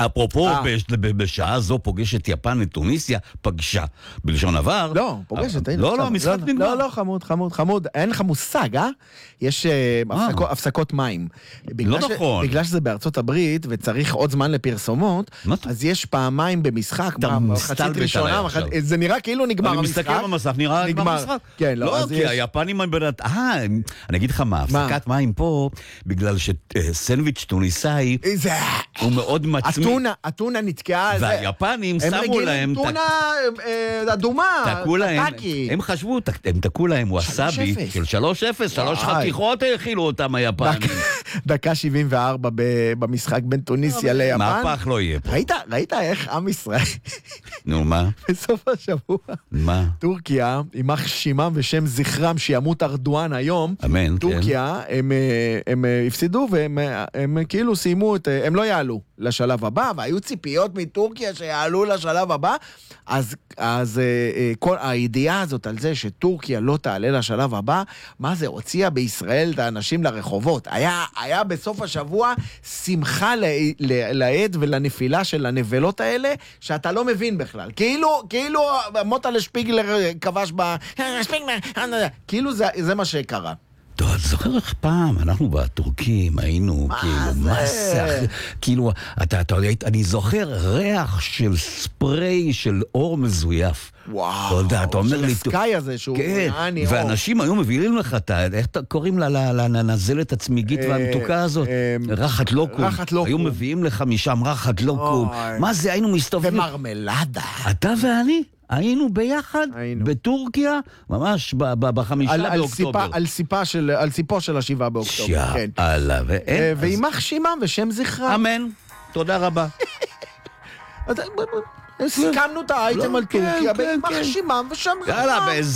אפרופו, בשעה זו פוגשת יפן את טוניסיה, פגשה. בלשון עבר. לא, פוגשת. לא, המשחק נגמר. לא, חמוד. אין לך מושג, יש הפסקות מים. לא נכון. בגלל שזה בארצות הברית, וצריך עוד זמן לפרסומות, אז יש פעמיים במשחק, מחצית ראשונה, זה נראה כאילו נגמר המשחק. אני מסתכל במסך, נראה נגמר המשחק. לא, כי היפנים... אני אגיד לך מה, הפסקת מים פה, בגלל שסנדוויץ' טוניסאי, הוא מאוד מצמי. אתונה נתקעה. והיפנים שמו להם... טונה אדומה. תקעו להם. הם חשבו, הם תקעו להם ווסאבי של 3-0, 3 חתיכות האכילו אותם היפנים. דקה 74 במשחק בין טוניסיה ליפן. מהפך לא יהיה פה. ראית איך עם ישראל... נו, מה? בסוף השבוע. מה? טורקיה, יימח שמם ושם זכרם שימות ארדואן היום. אמן, טורקיה, הם הפסידו והם כאילו סיימו את... הם לא יעלו לשלב הבא, והיו ציפיות מטורקיה שיעלו לשלב הבא, אז כל הידיעה הזאת על זה שטורקיה לא תעלה לשלב הבא, מה זה? הוציאה בישראל את האנשים לרחובות. היה בסוף השבוע שמחה לעד ולנפילה של הנבלות האלה, שאתה לא מבין בכלל. כאילו מוטה שפיגלר כבש כאילו זה מה שקרה. טוב, את זוכר איך פעם, אנחנו בטורקים היינו, כאילו, אתה יודע, אני זוכר ריח של ספרי של אור מזויף. וואו, של הסקאי הזה שהוא נעני אור. ואנשים היו מביאים לך, איך קוראים לנזלת הצמיגית והמתוקה הזאת? רחת לוקום. היו מביאים לך משם רחת לוקום. מה זה, היינו מסתובבים. ומרמלדה. אתה ואני? היינו ביחד בטורקיה, ממש ב5 באוקטובר. על סיפו של 7 באוקטובר. יאללה, וימח שמם ושם זכרם. אמן. תודה רבה. סיכמנו את האייטם על טורקיה, וימח שמם ושם זכרם.